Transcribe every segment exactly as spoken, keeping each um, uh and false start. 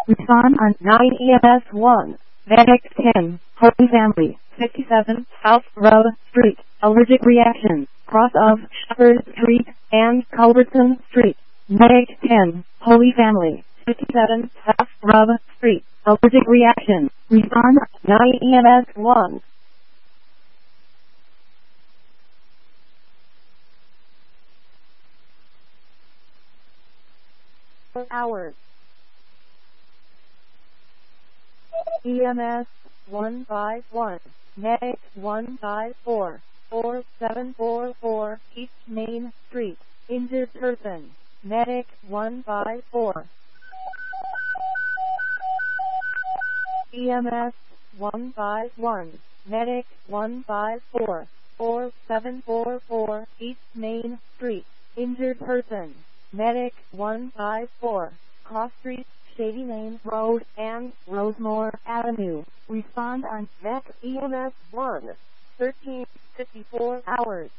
Respond on nine E M S one. Medic ten. Holy Family, fifty-seven South Road Street. Allergic reaction. Cross of Shepherd Street and Culbertson Street. Medic ten. Holy Family, fifty-seven South Road Street. Allergic reaction. Respond nine E M S one. Hours. E M S one five one. Medic one five four. four seven four four East Main Street. Injured person. Medic one five four. E M S one five one. Medic one five four. four seven four four East Main Street. Injured person. Medic one five four. Cross Street, Shady Lane Road, and Rosemore Avenue. Respond on Met E M S one. thirteen fifty-four hours.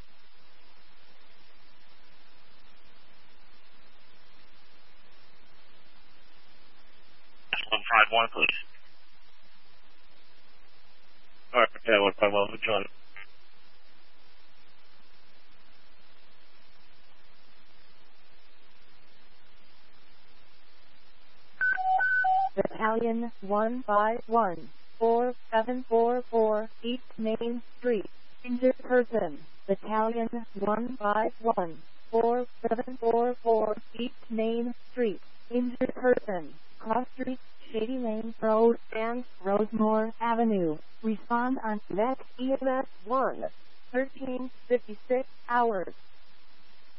one five one, please. Alright, yeah, one five one, which one? Battalion one five one. four seven four four East Main Street. Injured person. Battalion one five one. four seven four four East Main Street. Injured person. Cross Street, Shady Lane Road, and Rosemore Avenue. Respond on Met E M S one. thirteen fifty-six hours.